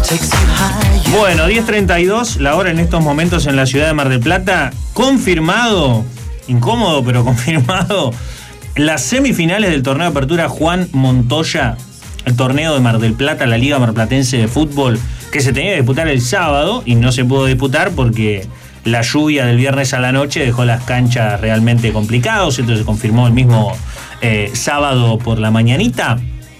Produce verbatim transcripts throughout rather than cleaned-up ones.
Bueno, diez treinta y dos, la hora en estos momentos en la ciudad de Mar del Plata. Confirmado, incómodo pero confirmado, las semifinales del torneo de apertura Juan Montoya, el torneo de Mar del Plata, la Liga Marplatense de Fútbol, que se tenía que disputar el sábado y no se pudo disputar porque la lluvia del viernes a la noche dejó las canchas realmente complicadas. Entonces se confirmó el mismo eh, sábado por la mañanita.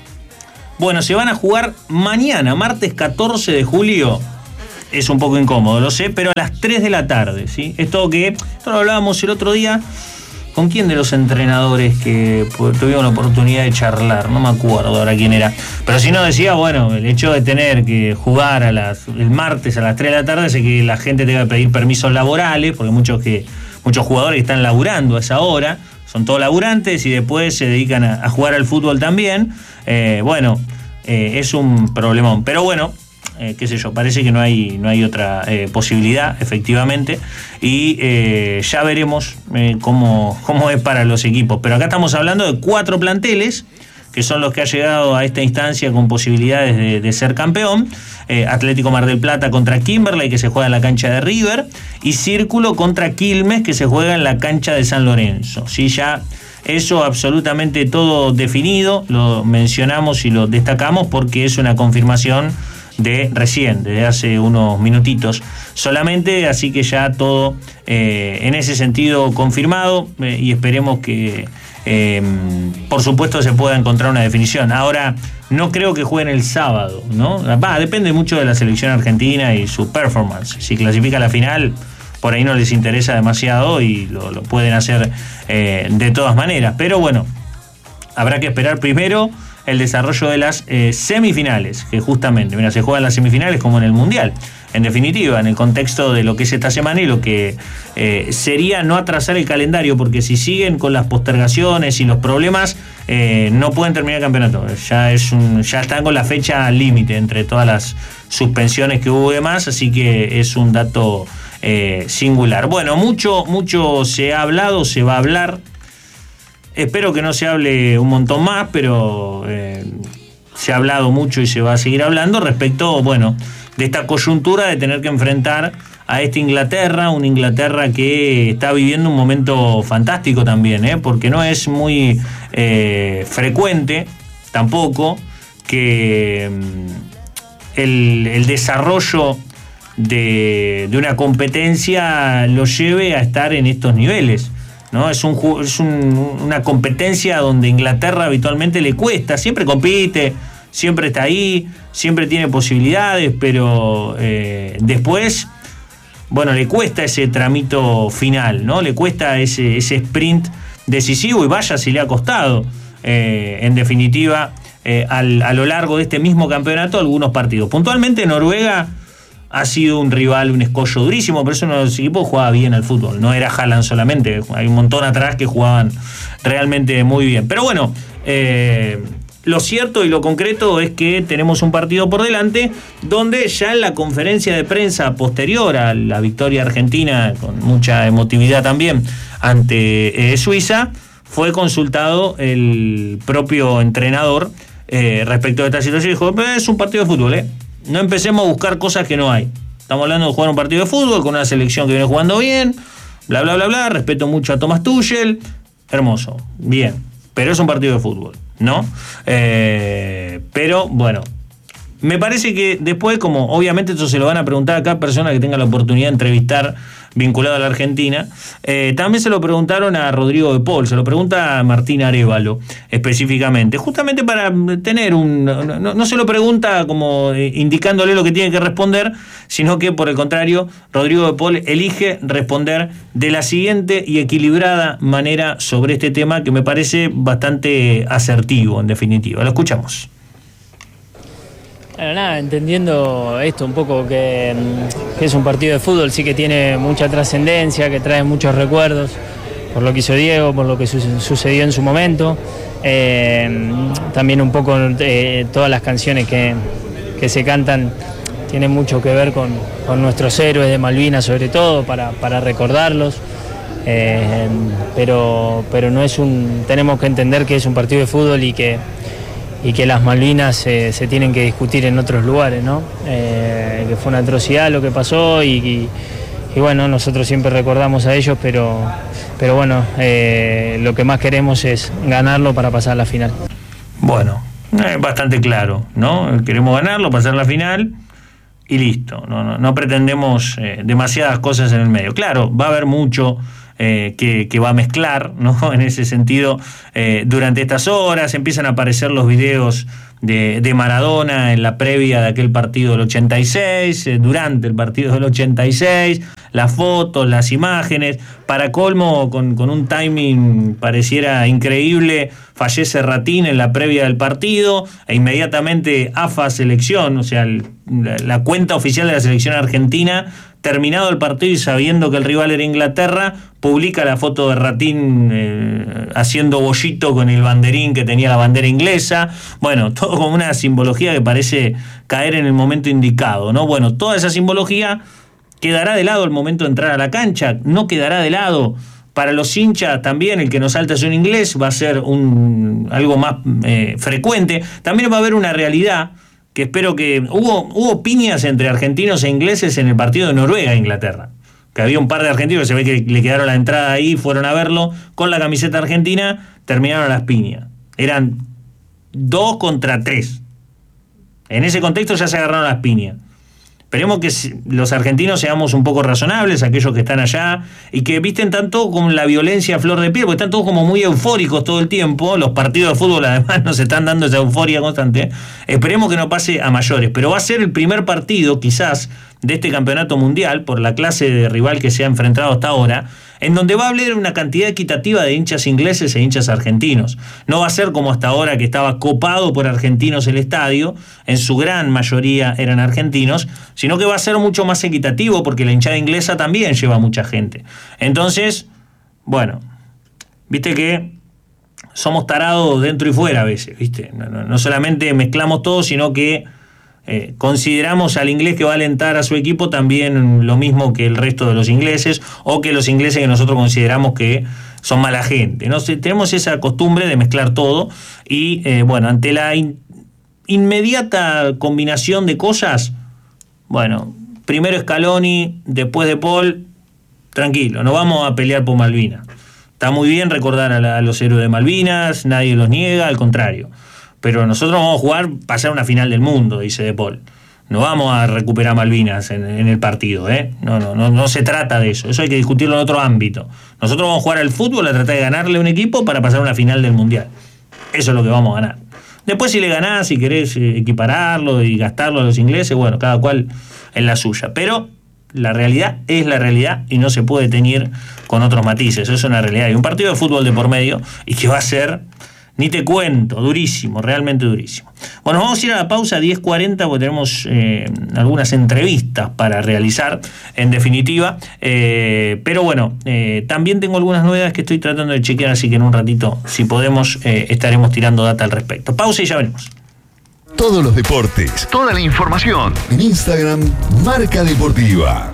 Bueno, se van a jugar mañana, martes catorce de julio. Es un poco incómodo, lo sé, pero a las tres de la tarde, ¿sí? Esto que esto lo hablábamos el otro día. ¿Con quién de los entrenadores que tuvieron la oportunidad de charlar? No me acuerdo ahora quién era. Pero si no decía, bueno, el hecho de tener que jugar a las, el martes a las tres de la tarde hace que la gente tenga que pedir permisos laborales, porque muchos, que, muchos jugadores están laburando a esa hora, son todos laburantes y después se dedican a, a jugar al fútbol también. Eh, bueno, eh, es un problemón. Pero bueno, eh, qué sé yo, parece que no hay, no hay otra eh, posibilidad, efectivamente. Y eh, ya veremos eh, cómo, cómo es para los equipos. Pero acá estamos hablando de cuatro planteles, que son los que han llegado a esta instancia con posibilidades de, de ser campeón. Eh, Atlético Mar del Plata contra Kimberley, que se juega en la cancha de River. Y Círculo contra Quilmes, que se juega en la cancha de San Lorenzo. Sí, ya eso absolutamente todo definido. Lo mencionamos y lo destacamos porque es una confirmación de recién, desde hace unos minutitos solamente, así que ya todo eh, en ese sentido confirmado eh, y esperemos que eh, por supuesto se pueda encontrar una definición. Ahora, no creo que jueguen el sábado, ¿no? Va, depende mucho de la selección argentina y su performance. Si clasifica a la final, por ahí no les interesa demasiado y lo, lo pueden hacer eh, de todas maneras, pero bueno, habrá que esperar primero el desarrollo de las eh, semifinales, que justamente, mira, se juegan las semifinales como en el Mundial, en definitiva, en el contexto de lo que es esta semana y lo que eh, sería no atrasar el calendario, porque si siguen con las postergaciones y los problemas, eh, no pueden terminar el campeonato. Ya, es un, ya están con la fecha límite entre todas las suspensiones que hubo y demás, así que es un dato eh, singular. Bueno, mucho, mucho se ha hablado, se va a hablar. Espero que no se hable un montón más, pero eh, se ha hablado mucho y se va a seguir hablando respecto, bueno, de esta coyuntura de tener que enfrentar a esta Inglaterra, una Inglaterra que está viviendo un momento fantástico también, ¿eh? Porque no es muy eh, frecuente tampoco que el, el desarrollo de, de una competencia lo lleve a estar en estos niveles, ¿no? Es, un, es un, una competencia donde Inglaterra habitualmente le cuesta, siempre compite, siempre está ahí, siempre tiene posibilidades, pero eh, después, bueno, le cuesta ese tramito final, ¿no? Le cuesta ese, ese sprint decisivo y vaya si le ha costado, eh, en definitiva, eh, al, a lo largo de este mismo campeonato algunos partidos. Puntualmente Noruega ha sido un rival, un escollo durísimo, pero eso uno de los equipos jugaba bien al fútbol. No era Haaland solamente, hay un montón atrás que jugaban realmente muy bien. Pero bueno, eh, lo cierto y lo concreto es que tenemos un partido por delante donde ya en la conferencia de prensa posterior a la victoria argentina, con mucha emotividad también, ante eh, Suiza, fue consultado el propio entrenador eh, respecto de esta situación y dijo, es un partido de fútbol, ¿eh? No empecemos a buscar cosas que no hay. Estamos hablando de jugar un partido de fútbol con una selección que viene jugando bien, bla, bla, bla, bla. Respeto mucho a Thomas Tuchel. Hermoso, bien. Pero es un partido de fútbol, ¿no? Eh, pero, bueno, me parece que después, como obviamente esto se lo van a preguntar a cada persona que tenga la oportunidad de entrevistar vinculado a la Argentina, eh, también se lo preguntaron a Rodrigo de Paul, se lo pregunta a Martín Arévalo específicamente, justamente para tener un... No, no se lo pregunta como indicándole lo que tiene que responder, sino que por el contrario, Rodrigo de Paul elige responder de la siguiente y equilibrada manera sobre este tema que me parece bastante asertivo, en definitiva. Lo escuchamos. Bueno, nada, entendiendo esto un poco que, que es un partido de fútbol, sí que tiene mucha trascendencia, que trae muchos recuerdos, por lo que hizo Diego, por lo que su- sucedió en su momento, eh, también un poco eh, todas las canciones que, que se cantan tienen mucho que ver con, con nuestros héroes de Malvinas, sobre todo, para, para recordarlos, eh, pero, pero no es un, tenemos que entender que es un partido de fútbol y que y que las Malvinas eh, se tienen que discutir en otros lugares, ¿no? Eh, que fue una atrocidad lo que pasó y, y, y bueno, nosotros siempre recordamos a ellos, pero, pero bueno, eh, lo que más queremos es ganarlo para pasar a la final. Bueno, es bastante claro, ¿no? Queremos ganarlo, pasar a la final y listo. No, no, no pretendemos eh, demasiadas cosas en el medio. Claro, va a haber mucho eh, que, que va a mezclar, ¿no? En ese sentido, eh, durante estas horas empiezan a aparecer los videos de, de Maradona en la previa de aquel partido del ochenta y seis, eh, durante el partido del ochenta y seis, las fotos, las imágenes. Para colmo, con, con un timing pareciera increíble, fallece Ratín en la previa del partido e inmediatamente A F A Selección, o sea, el, la, la cuenta oficial de la selección argentina, terminado el partido y sabiendo que el rival era Inglaterra, publica la foto de Ratín eh, haciendo bollito con el banderín que tenía la bandera inglesa. Bueno, todo como una simbología que parece caer en el momento indicado, ¿no? Bueno, toda esa simbología quedará de lado al momento de entrar a la cancha, no quedará de lado. Para los hinchas también, el que nos salta es un inglés, va a ser un, algo más eh, frecuente. También va a haber una realidad que espero que... Hubo, hubo piñas entre argentinos e ingleses en el partido de Noruega e Inglaterra. Que había un par de argentinos que se ve que le quedaron la entrada ahí, fueron a verlo con la camiseta argentina, terminaron las piñas. Eran dos contra tres. En ese contexto ya se agarraron las piñas. Esperemos que los argentinos seamos un poco razonables, aquellos que están allá, y que visten tanto con la violencia a flor de piel, porque están todos como muy eufóricos todo el tiempo. Los partidos de fútbol además nos están dando esa euforia constante. Esperemos que no pase a mayores, pero va a ser el primer partido quizás de este campeonato mundial, por la clase de rival que se ha enfrentado hasta ahora, en donde va a haber una cantidad equitativa de hinchas ingleses e hinchas argentinos. No va a ser como hasta ahora, que estaba copado por argentinos el estadio, en su gran mayoría eran argentinos, sino que va a ser mucho más equitativo porque la hinchada inglesa también lleva mucha gente. Entonces, bueno, viste que somos tarados dentro y fuera a veces, ¿viste? No, no, no solamente mezclamos todo, sino que Eh, consideramos al inglés que va a alentar a su equipo también lo mismo que el resto de los ingleses, o que los ingleses que nosotros consideramos que son mala gente, ¿no? Tenemos esa costumbre de mezclar todo y eh, bueno, ante la in- inmediata combinación de cosas, bueno, primero Scaloni, después De Paul, tranquilo, no vamos a pelear por Malvinas. Está muy bien recordar a, la, a los héroes de Malvinas, nadie los niega, al contrario. Pero nosotros vamos a jugar, pasar una final del mundo, dice De Paul. No vamos a recuperar Malvinas en, en el partido, ¿eh? No, no, no, no se trata de eso. Eso hay que discutirlo en otro ámbito. Nosotros vamos a jugar al fútbol, a tratar de ganarle a un equipo para pasar una final del mundial. Eso es lo que vamos a ganar. Después, si le ganás, si querés equipararlo y gastarlo a los ingleses, bueno, cada cual en la suya. Pero la realidad es la realidad y no se puede teñir con otros matices. Eso es una realidad. Hay un partido de fútbol de por medio y que va a ser... Ni te cuento, durísimo, realmente durísimo. Bueno, vamos a ir a la pausa diez cuarenta porque tenemos eh, algunas entrevistas para realizar, en definitiva. Eh, pero bueno, eh, también tengo algunas novedades que estoy tratando de chequear, así que en un ratito, si podemos, eh, estaremos tirando data al respecto. Pausa y ya venimos. Todos los deportes, toda la información en Instagram, Marca Deportiva.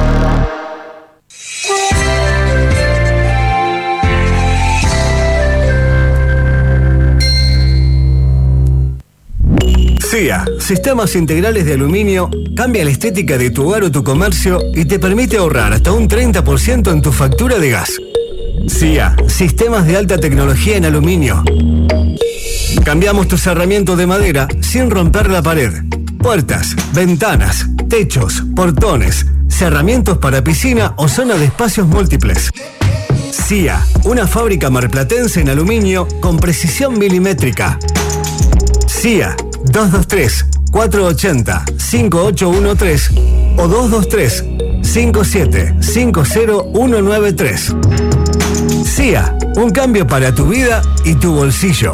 C I A, Sistemas Integrales de Aluminio, cambia la estética de tu hogar o tu comercio y te permite ahorrar hasta un treinta por ciento en tu factura de gas. C I A, Sistemas de Alta Tecnología en Aluminio. Cambiamos tu cerramiento de madera sin romper la pared. Puertas, ventanas, techos, portones, cerramientos para piscina o zona de espacios múltiples. C I A, una fábrica marplatense en aluminio con precisión milimétrica. C I A, dos dos tres, cuatro ocho cero, cinco ocho uno tres o dos dos tres, cinco siete cinco cero uno nueve tres. C I A, un cambio para tu vida y tu bolsillo.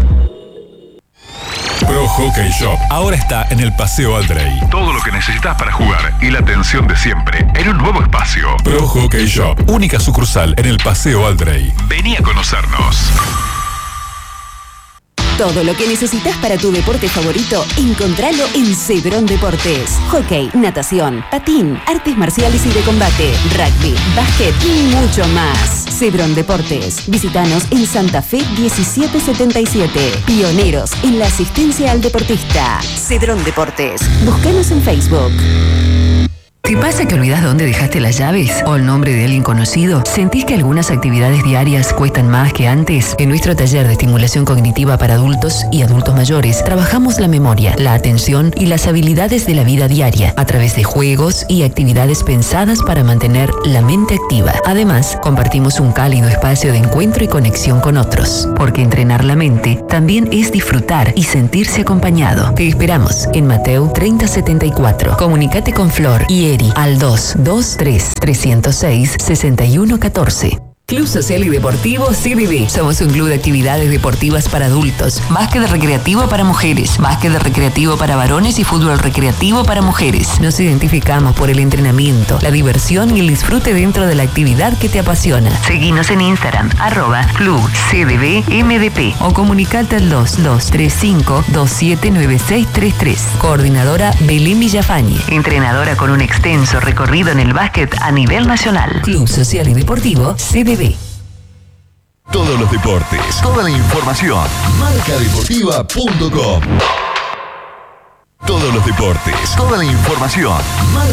Pro Hockey Shop ahora está en el Paseo Aldrey. Todo lo que necesitas para jugar y la atención de siempre en un nuevo espacio. Pro Hockey Shop, única sucursal en el Paseo Aldrey. Vení a conocernos. Todo lo que necesitas para tu deporte favorito, encontralo en Cedrón Deportes. Hockey, natación, patín, artes marciales y de combate, rugby, básquet y mucho más. Cedrón Deportes. Visítanos en Santa Fe diecisiete setenta y siete. Pioneros en la asistencia al deportista. Cedrón Deportes. Búscanos en Facebook. ¿Te pasa que olvidas dónde dejaste las llaves o el nombre de alguien conocido? ¿Sentís que algunas actividades diarias cuestan más que antes? En nuestro taller de estimulación cognitiva para adultos y adultos mayores, trabajamos la memoria, la atención y las habilidades de la vida diaria a través de juegos y actividades pensadas para mantener la mente activa. Además, compartimos un cálido espacio de encuentro y conexión con otros, porque entrenar la mente también es disfrutar y sentirse acompañado. Te esperamos en Mateo treinta setenta y cuatro. Comunicate con Flor y Eri al dos dos tres, tres cero seis, seis uno uno cuatro. Club Social y Deportivo C D D. Somos un club de actividades deportivas para adultos, básquet recreativo para mujeres, básquet recreativo para varones y fútbol recreativo para mujeres. Nos identificamos por el entrenamiento, la diversión y el disfrute dentro de la actividad que te apasiona. Seguinos en Instagram, arroba Club C D D M D P o comunicate al dos dos tres cinco, dos siete nueve seis tres tres. Coordinadora Belén Villafañe, entrenadora con un extenso recorrido en el básquet a nivel nacional. Club Social y Deportivo C D D. Todos los deportes, toda la información. marca deportiva punto com. Todos los deportes, toda la información.